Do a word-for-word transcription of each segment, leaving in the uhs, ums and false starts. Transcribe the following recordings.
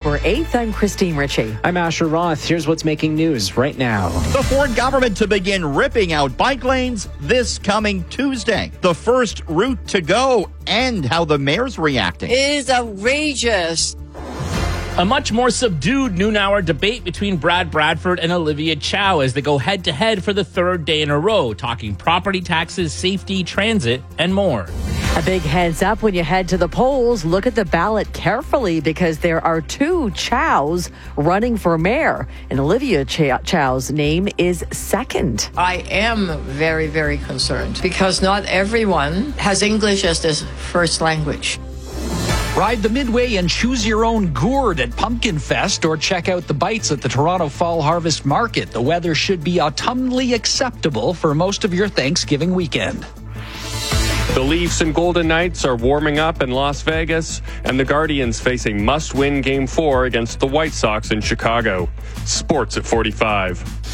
October eighth. I'm Christine Ritchie. I'm Asher Roth. Here's what's making news right now. The Ford government to begin ripping out bike lanes this coming Tuesday. The first route to go and how the mayor's reacting. It is outrageous. A much more subdued noon hour debate between Brad Bradford and Olivia Chow as they go head to head for the third day in a row, talking property taxes, safety, transit, and more. A big heads up when you head to the polls. Look at the ballot carefully because there are two Chows running for mayor, and Olivia Ch- Chow's name is second. I am very, very concerned because not everyone has English as their first language. Ride the Midway and choose your own gourd at Pumpkin Fest or check out the bites at the Toronto Fall Harvest Market. The weather should be autumnally acceptable for most of your Thanksgiving weekend. The Leafs and Golden Knights are warming up in Las Vegas, and the Guardians face a must-win Game four against the White Sox in Chicago. Sports at forty-five.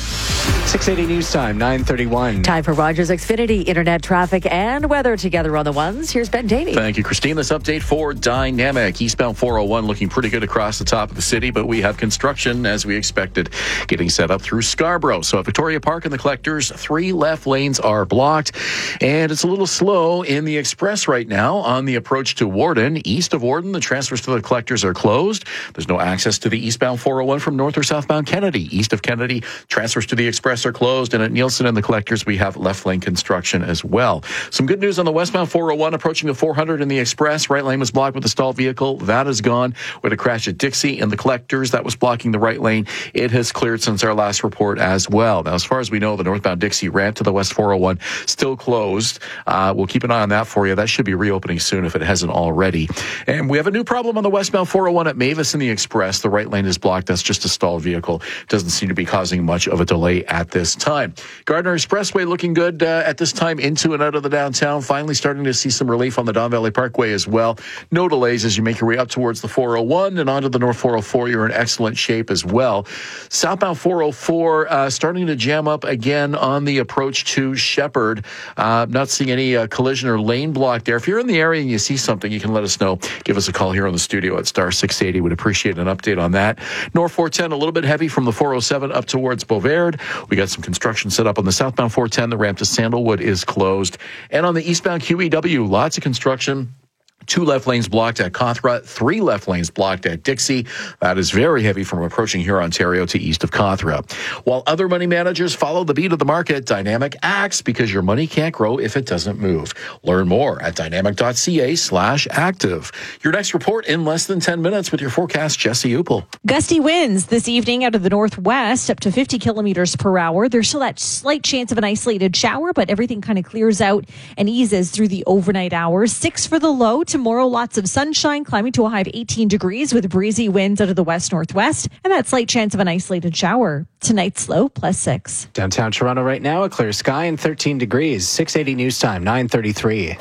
six eighty News Time, nine thirty-one. Time for Rogers Xfinity internet traffic and weather together on the ones. Here's Ben Davey. Thank you, Christine. This update for Dynamic. Eastbound four oh one looking pretty good across the top of the city, but we have construction, as we expected, getting set up through Scarborough. So at Victoria Park and the Collectors, three left lanes are blocked, and it's a little slow in the Express right now on the approach to Warden. East of Warden, the transfers to the Collectors are closed. There's no access to the eastbound four oh one from north or southbound Kennedy. East of Kennedy, transfers to the Express are closed, and at Nielsen and the Collectors, we have left lane construction as well. Some good news on the westbound four oh one approaching the four hundred in the Express. Right lane was blocked with a stalled vehicle. That is gone. We had a crash at Dixie in the Collectors. That was blocking the right lane. It has cleared since our last report as well. Now, as far as we know, the northbound Dixie ramp to the west four oh one still closed. Uh, we'll keep an eye on that for you. That should be reopening soon if it hasn't already. And we have a new problem on the westbound four oh one at Mavis in the Express. The right lane is blocked. That's just a stalled vehicle. Doesn't seem to be causing much of a delay at this time. Gardner Expressway looking good uh, at this time into and out of the downtown. Finally starting to see some relief on the Don Valley Parkway as well. No delays as you make your way up towards the four oh one and onto the North four oh four. You're in excellent shape as well. Southbound four oh four uh, starting to jam up again on the approach to Shepherd. Uh, not seeing any uh, collision or lane block there. If you're in the area and you see something, you can let us know. Give us a call here on the studio at star six eighty. Would appreciate an update on that. North four ten a little bit heavy from the four oh seven up towards Beauvard. We got some construction set up on the southbound four ten. The ramp to Sandalwood is closed. And on the eastbound Q E W, lots of construction. Two left lanes blocked at Cawthra, three left lanes blocked at Dixie. That is very heavy from approaching here Ontario to east of Cawthra. While other money managers follow the beat of the market, Dynamic acts because your money can't grow if it doesn't move. Learn more at dynamic.ca slash active. Your next report in less than ten minutes with your forecast, Jesse Upel. Gusty winds this evening out of the northwest up to fifty kilometers per hour. There's still that slight chance of an isolated shower, but everything kind of clears out and eases through the overnight hours. Six for the low. Tomorrow, lots of sunshine, climbing to a high of eighteen degrees with breezy winds out of the west-northwest and that slight chance of an isolated shower. Tonight's low, plus six. Downtown Toronto right now, a clear sky and thirteen degrees. six eighty News Time, nine thirty-three.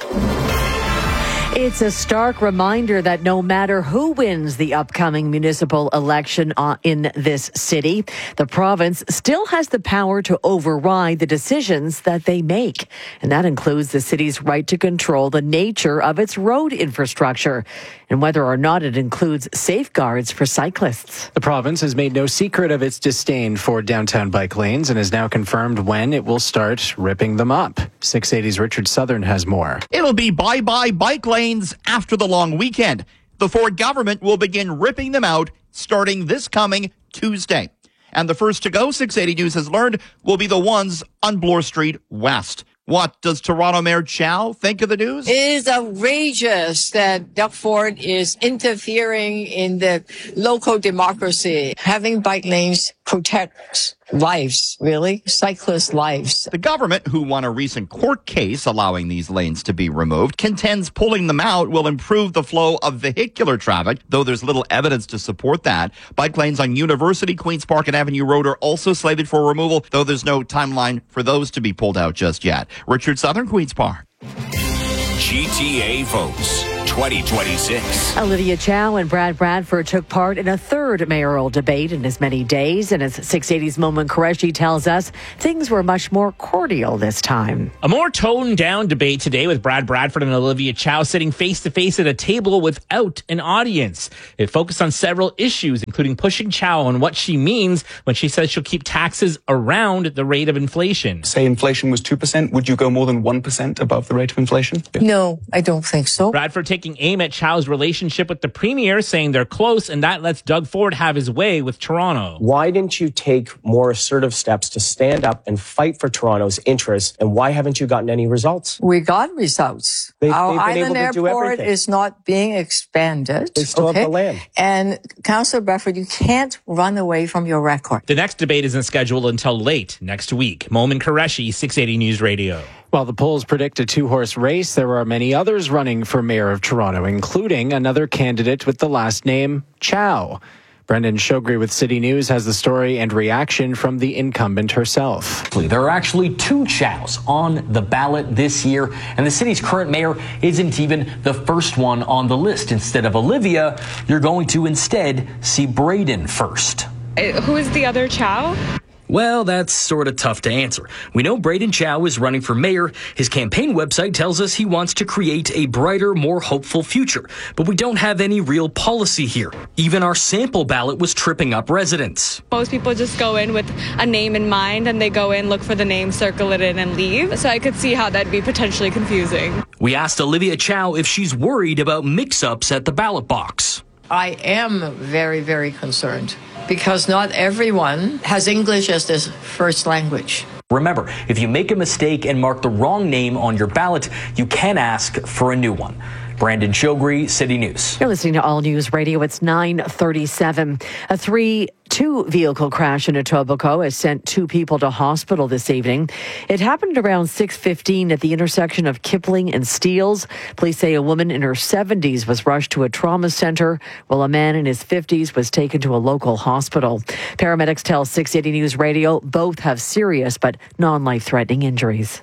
It's a stark reminder that no matter who wins the upcoming municipal election in this city, the province still has the power to override the decisions that they make. And that includes the city's right to control the nature of its road infrastructure and whether or not it includes safeguards for cyclists. The province has made no secret of its disdain for downtown bike lanes and has now confirmed when it will start ripping them up. six eighty's Richard Southern has more. It'll be bye-bye bike lanes after the long weekend. The Ford government will begin ripping them out starting this coming Tuesday. And the first to go, six eighty News has learned, will be the ones on Bloor Street West. What does Toronto Mayor Chow think of the news? It is outrageous that Doug Ford is interfering in the local democracy. Having bike lanes protects lives, really, cyclist lives. The government, who won a recent court case allowing these lanes to be removed, contends pulling them out will improve the flow of vehicular traffic, though there's little evidence to support that. Bike lanes on University, Queen's Park, and Avenue Road are also slated for removal, though there's no timeline for those to be pulled out just yet. Richard Southern, Queen's Park. G T A votes twenty twenty-six. Olivia Chow and Brad Bradford took part in a third mayoral debate in as many days. And as six eighty's Momin Qureshi tells us, things were much more cordial this time. A more toned-down debate today with Brad Bradford and Olivia Chow sitting face-to-face at a table without an audience. It focused on several issues, including including pushing Chow on what she means when she says she'll keep taxes around the rate of inflation. Say inflation was two percent, would you go more than one percent above the rate of inflation? No, I don't think so. Bradford taking aim at Chow's relationship with the Premier, saying they're close, and that lets Doug Ford have his way with Toronto. Why didn't you take more assertive steps to stand up and fight for Toronto's interests, and why haven't you gotten any results? We got results. They've, Our they've been island able to do airport everything. is not being expanded. They still okay? have the land. And Councillor Bradford, you can't run away from your record. The next debate isn't scheduled until late next week. Momin Qureshi, six eighty News Radio. While the polls predict a two-horse race, there are many others running for mayor of Toronto, including another candidate with the last name Chow. Brendan Shogri with City News has the story and reaction from the incumbent herself. There are actually two Chows on the ballot this year, and the city's current mayor isn't even the first one on the list. Instead of Olivia, you're going to instead see Braden first. Uh, who is the other Chow? Well, that's sort of tough to answer. We know Braden Chow is running for mayor. His campaign website tells us he wants to create a brighter, more hopeful future. But we don't have any real policy here. Even our sample ballot was tripping up residents. Most people just go in with a name in mind, and they go in, look for the name, circle it in, and leave. So I could see how that'd be potentially confusing. We asked Olivia Chow if she's worried about mix-ups at the ballot box. I am very, very concerned because not everyone has English as their first language. Remember, if you make a mistake and mark the wrong name on your ballot, you can ask for a new one. Brandon Shogri, City News. You're listening to All News Radio. It's nine thirty-seven. A three two vehicle crash in Etobicoke has sent two people to hospital this evening. It happened around six fifteen at the intersection of Kipling and Steeles. Police say a woman in her seventies was rushed to a trauma center, while a man in his fifties was taken to a local hospital. Paramedics tell six eighty News Radio both have serious but non-life-threatening injuries.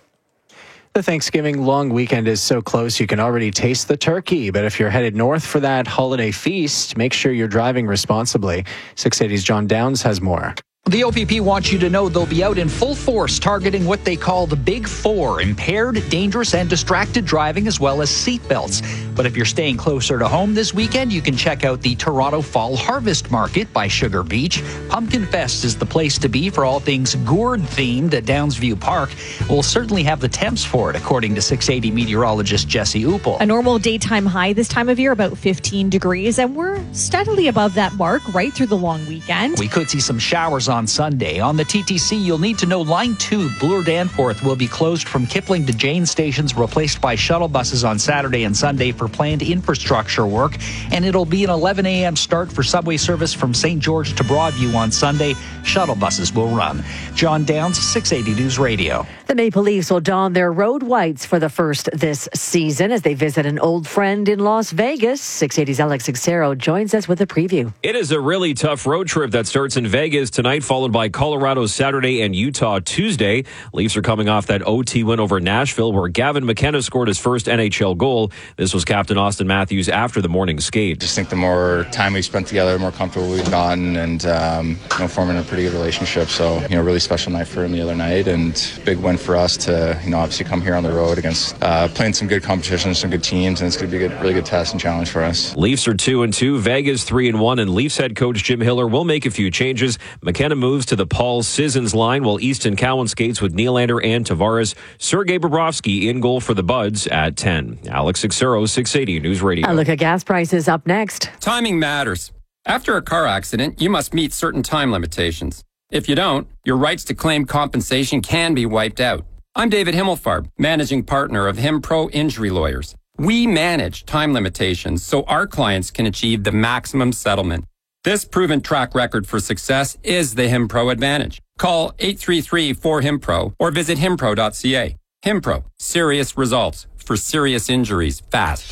The Thanksgiving long weekend is so close you can already taste the turkey, but if you're headed north for that holiday feast, make sure you're driving responsibly. six eighty's John Downs has more. The O P P wants you to know they'll be out in full force targeting what they call the Big Four: impaired, dangerous, and distracted driving, as well as seatbelts. But if you're staying closer to home this weekend, you can check out the Toronto Fall Harvest Market by Sugar Beach. Pumpkin Fest is the place to be for all things gourd-themed at Downsview Park. We'll certainly have the temps for it, according to six eighty meteorologist Jesse Upel. A normal daytime high this time of year, about fifteen degrees, and we're steadily above that mark right through the long weekend. We could see some showers on Sunday. On the T T C, you'll need to know Line two, Bloor Danforth, will be closed from Kipling to Jane stations, replaced by shuttle buses on Saturday and Sunday for planned infrastructure work. And it'll be an eleven a.m. start for subway service from Saint George to Broadview on Sunday. Shuttle buses will run. John Downs, six eighty News Radio. The Maple Leafs will don their road whites for the first this season as they visit an old friend in Las Vegas. six eighty's Alex Xero joins us with a preview. It is a really tough road trip that starts in Vegas tonight, followed by Colorado Saturday and Utah Tuesday. Leafs are coming off that O T win over Nashville, where Gavin McKenna scored his first N H L goal. This was Captain Austin Matthews after the morning skate. Just think the more time we've spent together, the more comfortable we've gotten, and um, you know, forming a pretty good relationship. So, you know, really special night for him the other night, and big win for us to, you know, obviously come here on the road against uh, playing some good competition, some good teams, and it's going to be a good, really good test and challenge for us. Leafs are two and two, Vegas three and one, and Leafs head coach Jim Hiller will make a few changes. McKenna moves to the Paul Sissons line, while Easton Cowan skates with Nylander and Tavares. Sergei Bobrovsky in goal for the Buds at ten. Alex Xero, six eighty News Radio. A look at gas prices up next. Timing matters. After a car accident, you must meet certain time limitations. If you don't, your rights to claim compensation can be wiped out. I'm David Himmelfarb, managing partner of HimPro Injury Lawyers. We manage time limitations so our clients can achieve the maximum settlement. This proven track record for success is the HimPro advantage. Call eight three three, four, HimPro or visit himpro dot c a. HimPro, serious results for serious injuries fast.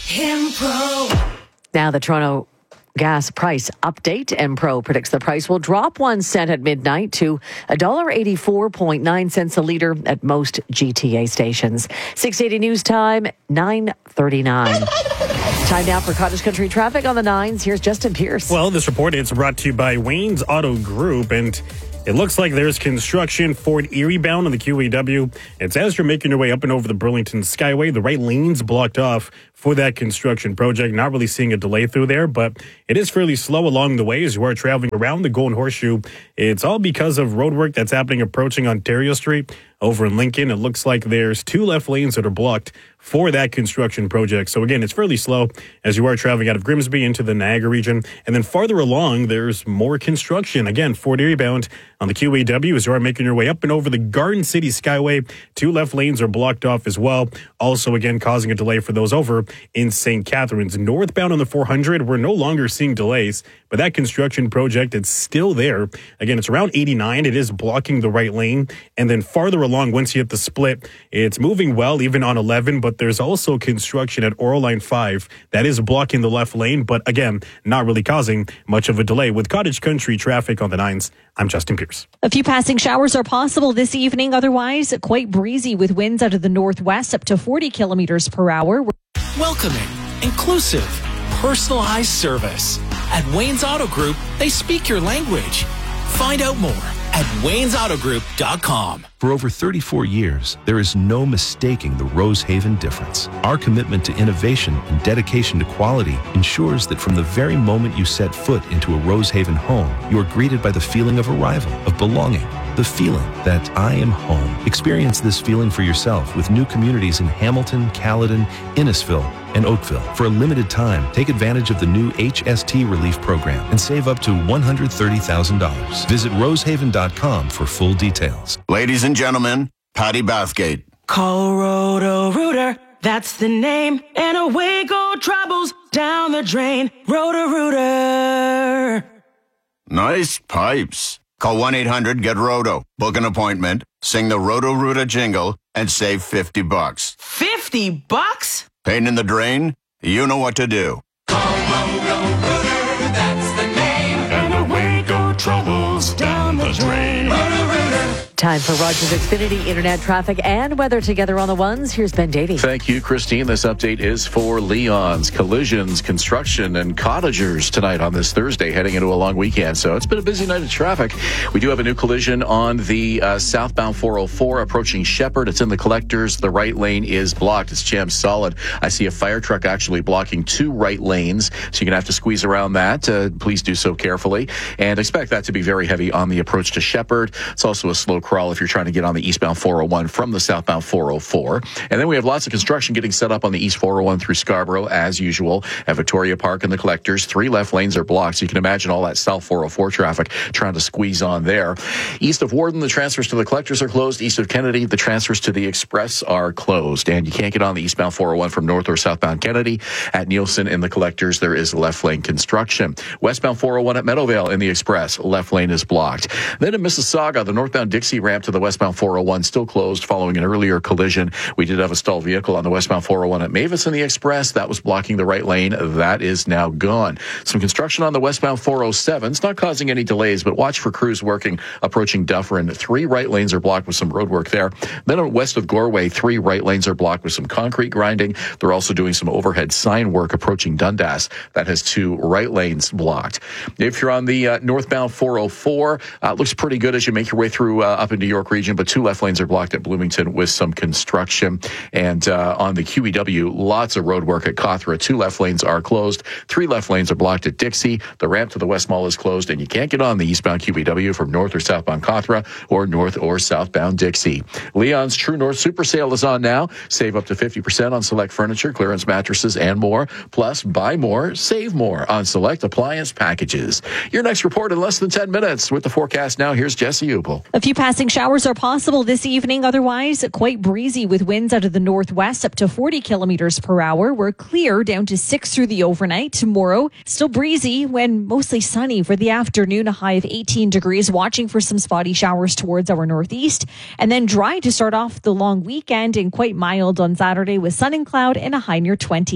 HimPro. Now the Toronto gas price update. HimPro predicts the price will drop one cent at midnight to one dollar eighty-four point nine cents a litre at most G T A stations. six eighty News Time, nine thirty-nine. Time now for Cottage Country traffic on the nines. Here's Justin Pierce. Well, this report is brought to you by Wayne's Auto Group, and It looks like there's construction Fort Erie bound on the Q E W. It's as you're making your way up and over the Burlington Skyway. The right lane's blocked off for that construction project. Not really seeing a delay through there, but it is fairly slow along the way as you are traveling around the Golden Horseshoe. It's all because of road work that's happening approaching Ontario Street over in Lincoln. It looks like there's two left lanes that are blocked for that construction project. So again, it's fairly slow as you are traveling out of Grimsby into the Niagara region. And then farther along, there's more construction. Again, Fort Erie bound on the Q E W as you are making your way up and over the Garden City Skyway. Two left lanes are blocked off as well. Also, again, causing a delay for those over in Saint Catharines. Northbound on the four hundred, we're no longer seeing delays, but that construction project, it's still there. Again, it's around eighty-nine. It is blocking the right lane. And then farther along, once you hit the split, it's moving well, even on eleven, but there's also construction at Oral Line five that is blocking the left lane, but again, not really causing much of a delay. With Cottage Country traffic on the nines, I'm Justin Pierce. A few passing showers are possible this evening. Otherwise, quite breezy with winds out of the northwest up to forty kilometers per hour. Welcoming, inclusive, personalized service. At Wayne's Auto Group, they speak your language. Find out more at waynes auto group dot com. For over thirty-four years, there is no mistaking the Rosehaven difference. Our commitment to innovation and dedication to quality ensures that from the very moment you set foot into a Rosehaven home, you are greeted by the feeling of arrival, of belonging, the feeling that I am home. Experience this feeling for yourself with new communities in Hamilton, Caledon, Innisfil, and Oakville. For a limited time, take advantage of the new H S T Relief Program and save up to one hundred thirty thousand dollars. Visit rosehaven dot com for full details. Ladies and gentlemen, Patty Bathgate. Call Roto-Rooter, that's the name, and away go troubles down the drain. Roto-Rooter. Nice pipes. Call one eight hundred get roto. Book an appointment, sing the Roto-Rooter jingle, and save fifty bucks. fifty bucks? Pain in the drain? You know what to do. Call Roto-Rooter, that's the name, and away go troubles down the drain. Roto-Rooter. Time for Rogers Xfinity Internet traffic and weather together on the ones. Here's Ben Davey. Thank you, Christine. This update is for Leon's, collisions, construction, and cottagers tonight on this Thursday, heading into a long weekend. So it's been a busy night of traffic. We do have a new collision on the uh, southbound four oh four approaching Shepherd. It's in the collectors. The right lane is blocked. It's jammed solid. I see a fire truck actually blocking two right lanes, so you're going to have to squeeze around that. Uh, please do so carefully. And expect that to be very heavy on the approach to Shepherd. It's also a slow crawl if you're trying to get on the eastbound four oh one from the southbound four oh four. And then we have lots of construction getting set up on the east four oh one through Scarborough, as usual. At Victoria Park and the collectors, three left lanes are blocked, so you can imagine all that south four oh four traffic trying to squeeze on there. East of Warden, the transfers to the collectors are closed. East of Kennedy, the transfers to the Express are closed. And you can't get on the eastbound four oh one from north or southbound Kennedy. At Nielsen in the collectors, there is left lane construction. Westbound four oh one at Meadowvale in the Express, left lane is blocked. Then in Mississauga, the northbound Dixie ramp to the westbound four oh one still closed following an earlier collision. We did have a stalled vehicle on the westbound four oh one at Mavis in the Express. That was blocking the right lane. That is now gone. Some construction on the westbound four oh seven. It's not causing any delays, but watch for crews working approaching Dufferin. Three right lanes are blocked with some road work there. Then west of Goreway, three right lanes are blocked with some concrete grinding. They're also doing some overhead sign work approaching Dundas. That has two right lanes blocked. If you're on the uh, northbound four oh four, uh, looks pretty good as you make your way through uh, up into York region, but two left lanes are blocked at Bloomington with some construction. And uh, on the Q E W, lots of road work at Cawthra. Two left lanes are closed. Three left lanes are blocked at Dixie. The ramp to the West Mall is closed, and you can't get on the eastbound Q E W from north or southbound Cawthra or north or southbound Dixie. Leon's True North Super Sale is on now. Save up to fifty percent on select furniture, clearance mattresses, and more. Plus, buy more, save more on select appliance packages. Your next report in less than ten minutes. With the forecast now, here's Jesse Upel. A few passing showers are possible this evening. Otherwise, quite breezy with winds out of the northwest up to forty kilometers per hour. We're clear down to six through the overnight. Tomorrow, still breezy when mostly sunny for the afternoon, a high of eighteen degrees. Watching for some spotty showers towards our northeast. And then dry to start off the long weekend and quite mild on Saturday with sun and cloud and a high near twenty.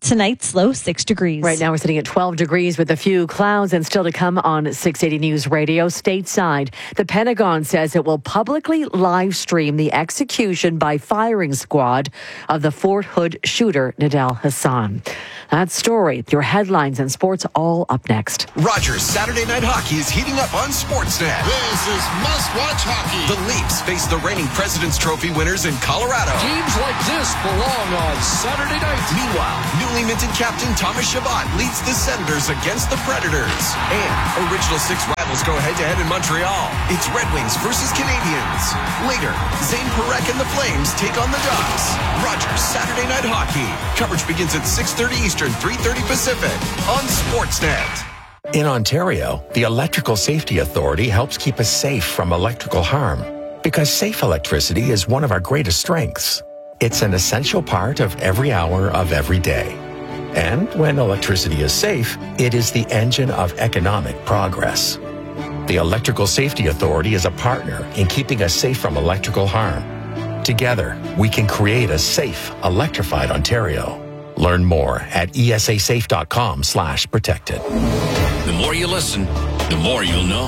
Tonight's low six degrees. Right now we're sitting at twelve degrees with a few clouds, and still to come on six eighty News Radio. Stateside, the Pentagon says it will publicly live stream the execution by firing squad of the Fort Hood shooter, Nidal Hassan. That story, your headlines and sports all up next. Rogers Saturday Night Hockey is heating up on Sportsnet. This is must-watch hockey. The Leafs face the reigning President's Trophy winners in Colorado. Games like this belong on Saturday night. Meanwhile, newly minted captain Thomas Chabot leads the Senators against the Predators. And Original Six rivals go head-to-head in Montreal. It's Red Wings versus Canadiens. Later, Zane Parekh and the Flames take on the Ducks. Rogers Saturday Night Hockey. Coverage begins at six thirty Eastern, three thirty Pacific on Sportsnet. In Ontario, the Electrical Safety Authority helps keep us safe from electrical harm because safe electricity is one of our greatest strengths. It's an essential part of every hour of every day. And when electricity is safe, it is the engine of economic progress. The Electrical Safety Authority is a partner in keeping us safe from electrical harm. Together, we can create a safe, electrified Ontario. Learn more at esasafe.com slash protected. The more you listen, the more you'll know.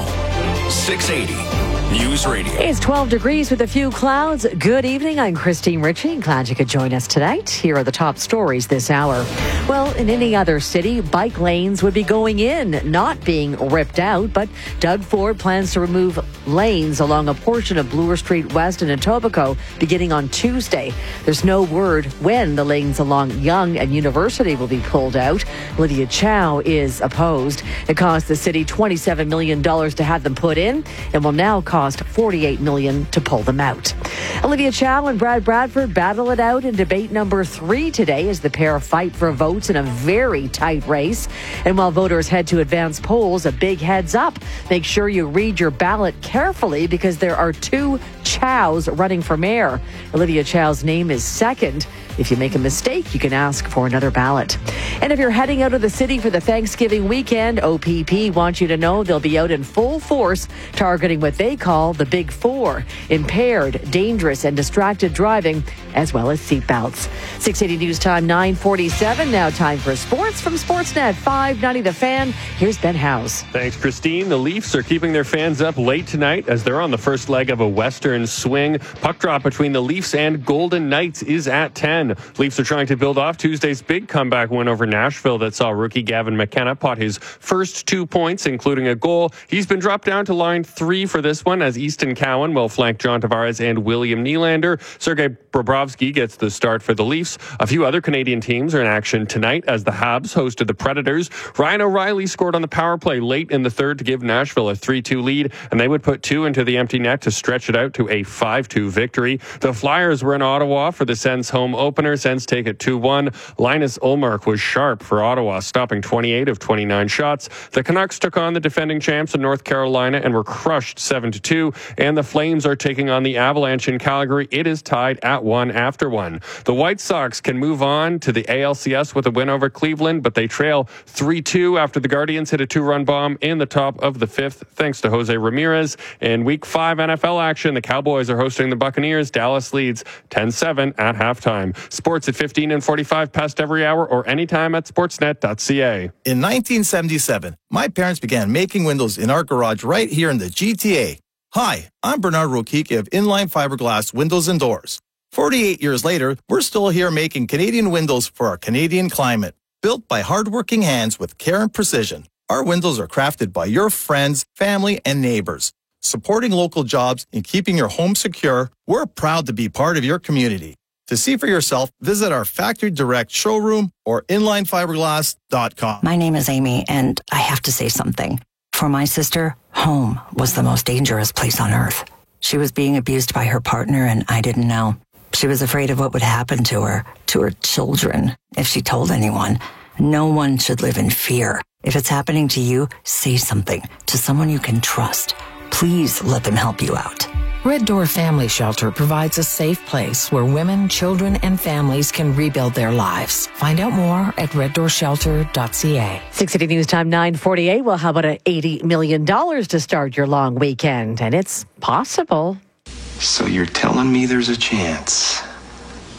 six eighty News Radio. It's twelve degrees with a few clouds. Good evening. I'm Christine Ritchie. Glad you could join us tonight. Here are the top stories this hour. Well, in any other city, bike lanes would be going in, not being ripped out. But Doug Ford plans to remove lanes along a portion of Bloor Street West and Etobicoke beginning on Tuesday. There's no word when the lanes along Yonge and University will be pulled out. Olivia Chow is opposed. It cost the city twenty-seven million dollars to have them put in and will now cost forty-eight million dollars to pull them out. Olivia Chow and Brad Bradford battle it out in debate number three today as the pair fight for votes in a very tight race. And while voters head to advance polls, a big heads up. Make sure you read your ballot carefully because there are two Chows running for mayor. Olivia Chow's name is second. If you make a mistake, you can ask for another ballot. And if you're heading out of the city for the Thanksgiving weekend, O P P wants you to know they'll be out in full force targeting what they call the Big Four: impaired, dangerous, and distracted driving, as well as seatbelts. six eighty News Time, nine forty-seven. Now time for sports from Sportsnet five ninety The Fan. Here's Ben House. Thanks, Christine. The Leafs are keeping their fans up late tonight as they're on the first leg of a Western swing. Puck drop between the Leafs and Golden Knights is at ten. Leafs are trying to build off Tuesday's big comeback win over Nashville that saw rookie Gavin McKenna pot his first two points, including a goal. He's been dropped down to line three for this one as Easton Cowan will flank John Tavares and William Nylander. Sergei Bobrovsky gets the start for the Leafs. A few other Canadian teams are in action tonight as the Habs hosted the Predators. Ryan O'Reilly scored on the power play late in the third to give Nashville a three two lead, and they would put two into the empty net to stretch it out to a five two victory. The Flyers were in Ottawa for the Sens home opener. Sens take it two one. Linus Ullmark was sharp for Ottawa, stopping twenty-eight of twenty-nine shots. The Canucks took on the defending champs in North Carolina and were crushed seven to two. And the Flames are taking on the Avalanche in Calgary. It is tied at one after one. The White Sox can move on to the A L C S with a win over Cleveland, but they trail three two after the Guardians hit a two-run bomb in the top of the fifth, thanks to Jose Ramirez. In Week five N F L action, the Cowboys are hosting the Buccaneers. Dallas leads ten seven at halftime. Sports at fifteen and forty-five past every hour or anytime at sportsnet dot c a. In nineteen seventy-seven, my parents began making windows in our garage right here in the G T A. Hi, I'm Bernard Rokiki of Inline Fiberglass Windows and Doors. forty-eight years later, we're still here making Canadian windows for our Canadian climate. Built by hardworking hands with care and precision, our windows are crafted by your friends, family, and neighbors. Supporting local jobs and keeping your home secure, we're proud to be part of your community. To see for yourself, visit our Factory Direct showroom or inline fiberglass dot com. My name is Amy, and I have to say something. For my sister, home was the most dangerous place on earth. She was being abused by her partner, and I didn't know. She was afraid of what would happen to her, to her children, if she told anyone. No one should live in fear. If it's happening to you, say something to someone you can trust. Please let them help you out. Red Door Family Shelter provides a safe place where women, children, and families can rebuild their lives. Find out more at red door shelter dot c a. six eighty News Time, nine forty-eight. Well, how about a eighty million dollars to start your long weekend? And it's possible. So you're telling me there's a chance?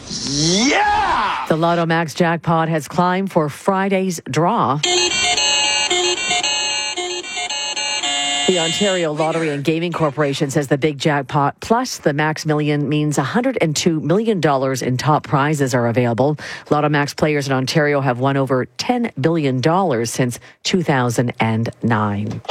Yeah! The Lotto Max jackpot has climbed for Friday's draw. The Ontario Lottery and Gaming Corporation says the big jackpot plus the Max Million means one hundred two million dollars in top prizes are available. Lotto Max players in Ontario have won over ten billion dollars since two thousand nine.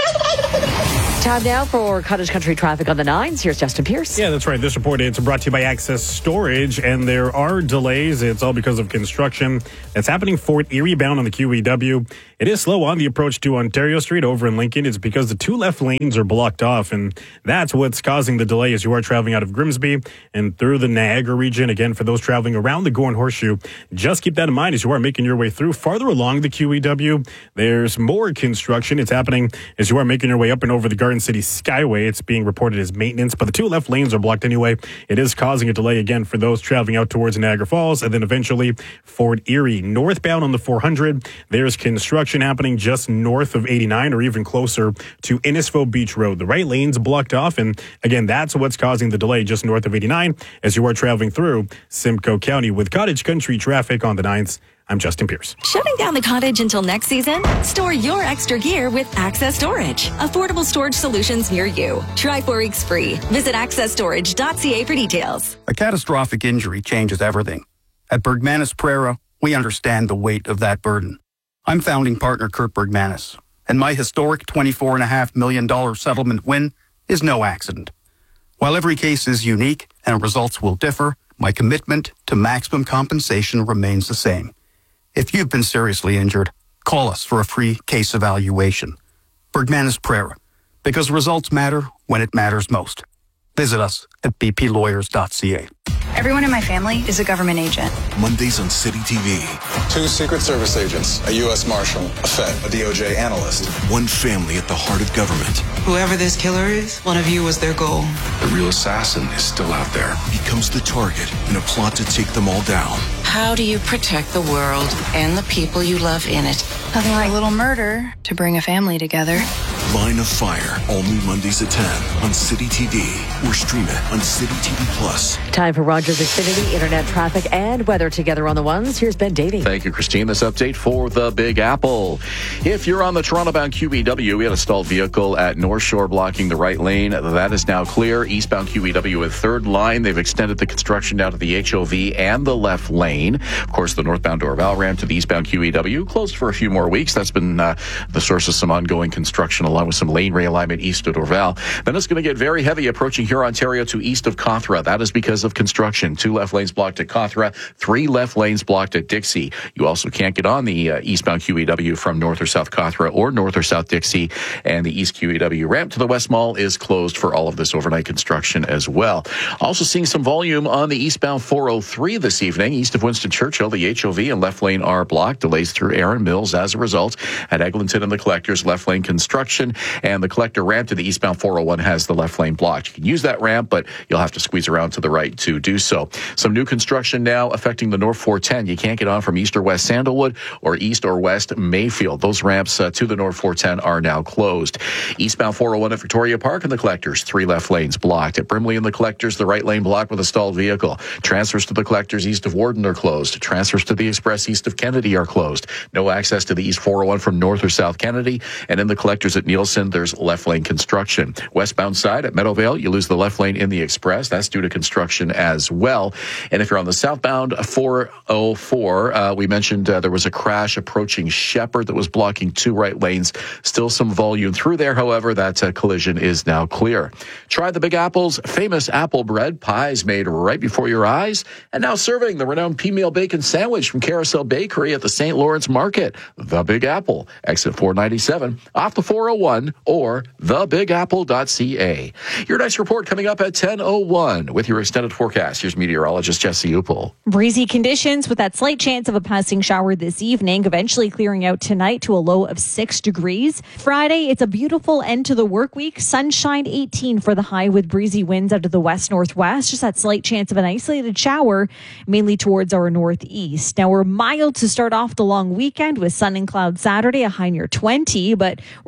Time now for Cottage Country traffic on the nines. Here's Justin Pierce. Yeah, that's right. This report is brought to you by Access Storage, and there are delays. It's all because of construction that's happening Fort Erie bound on the Q E W. It is slow on the approach to Ontario Street over in Lincoln. It's because the two left lanes are blocked off, and that's what's causing the delay as you are traveling out of Grimsby and through the Niagara region. Again, for those traveling around the Gorn Horseshoe, just keep that in mind as you are making your way through. Farther along the Q E W, there's more construction. It's happening as you are making your way up and over the Garden City Skyway. It's being reported as maintenance, but the two left lanes are blocked anyway. It is causing a delay again for those traveling out towards Niagara Falls and then eventually Fort Erie. Northbound on the four hundred, there's construction happening just north of eighty-nine or even closer to Innisfil Beach Road. The right lane's blocked off, and again, that's what's causing the delay just north of eighty-nine as you are traveling through Simcoe County. With Cottage Country traffic on the nines, I'm Justin Pierce. Shutting down the cottage until next season? Store your extra gear with Access Storage. Affordable storage solutions near you. Try four weeks free. Visit access storage dot c a for details. A catastrophic injury changes everything. At Bergmanis Prera, we understand the weight of that burden. I'm founding partner Kurt Bergmanis, and my historic twenty-four point five million dollars settlement win is no accident. While every case is unique and results will differ, my commitment to maximum compensation remains the same. If you've been seriously injured, call us for a free case evaluation. Bergmanis Prera, because results matter when it matters most. Visit us at b p lawyers dot c a. Everyone in my family is a government agent. Mondays on City T V. Two Secret Service agents, a U S Marshal, a Fed, a D O J analyst. One family at the heart of government. Whoever this killer is, one of you was their goal. The real assassin is still out there. Becomes the target in a plot to take them all down. How do you protect the world and the people you love in it? Nothing like a little murder to bring a family together. Line of Fire, all new Mondays at ten on City T V or stream it on City T V Plus. Time for Rogers Xfinity, internet traffic and weather together on the ones. Here's Ben Davey. Thank you, Christine. This update for the Big Apple. If you're on the Toronto-bound Q E W, we had a stalled vehicle at North Shore blocking the right lane. That is now clear. Eastbound Q E W with third line. They've extended the construction down to the H O V and the left lane. Of course, the northbound Dorval ramp to the eastbound Q E W closed for a few more weeks. That's been uh, the source of some ongoing construction along with some lane realignment east of Dorval. Then it's going to get very heavy approaching here, Ontario to east of Cawthra. That is because of construction. Two left lanes blocked at Cawthra, three left lanes blocked at Dixie. You also can't get on the uh, eastbound Q E W from north or south Cawthra or north or south Dixie, and the east Q E W ramp to the West Mall is closed for all of this overnight construction as well. Also seeing some volume on the eastbound four oh three this evening, east of Winston Churchill. The H O V and left lane are blocked. Delays through Erin Mills as a result. At Eglinton and the Collectors, left lane construction, and the Collector ramp to the eastbound four oh one has the left lane blocked. You can use that ramp, but you'll have to squeeze around to the right to do so. Some new construction now affecting the North four ten. You can't get on from east or west Sandalwood or east or west Mayfield. Those ramps uh, to the North four ten are now closed. Eastbound four oh one at Victoria Park and the Collectors, three left lanes blocked. At Brimley and the Collectors, the right lane blocked with a stalled vehicle. Transfers to the Collectors east of Warden are closed. Transfers to the Express east of Kennedy are closed. No access to the east four oh one from north or south Kennedy. And in the Collectors at Nielsen, there's left lane construction. Westbound side at Meadowvale, you lose the left lane in the Express. That's due to construction as well. And if you're on the southbound four oh four, uh, we mentioned uh, there was a crash approaching Shepherd that was blocking two right lanes. Still some volume through there. However, that uh, collision is now clear. Try the Big Apple's famous apple bread pies made right before your eyes. And now serving the renowned pea-meal bacon sandwich from Carousel Bakery at the Saint Lawrence Market. The Big Apple, exit four ninety-seven, off the four oh one, or the big apple dot c a. Your next report coming up at ten oh one with your extended forecast. Here's meteorologist Jesse Upel. Breezy conditions with that slight chance of a passing shower this evening, eventually clearing out tonight to a low of six degrees. Friday, it's a beautiful end to the work week. Sunshine eighteen for the high with breezy winds out of the west-northwest. Just that slight chance of an isolated shower, mainly towards our northeast. Now, we're mild to start off the long weekend with sun and clouds Saturday, a high near twenty, but we're watching for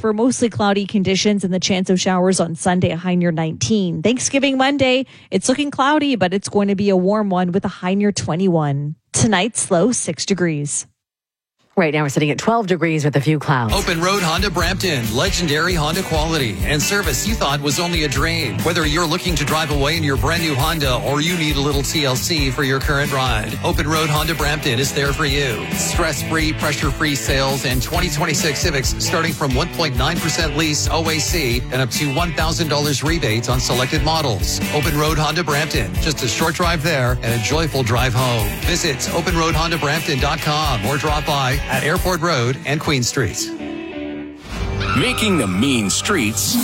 for mostly cloudy conditions and the chance of showers on Sunday, a high near nineteen. Thanksgiving Monday, it's looking cloudy, but it's going to be a warm one with a high near twenty-one. Tonight's low six degrees. Right now we're sitting at twelve degrees with a few clouds. Open Road Honda Brampton. Legendary Honda quality and service you thought was only a dream. Whether you're looking to drive away in your brand new Honda or you need a little T L C for your current ride, Open Road Honda Brampton is there for you. Stress-free, pressure-free sales and twenty twenty-six Civics starting from one point nine percent lease O A C and up to one thousand dollars rebates on selected models. Open Road Honda Brampton. Just a short drive there and a joyful drive home. Visit open road honda brampton dot com or drop by at Airport Road and Queen Street. Making the mean streets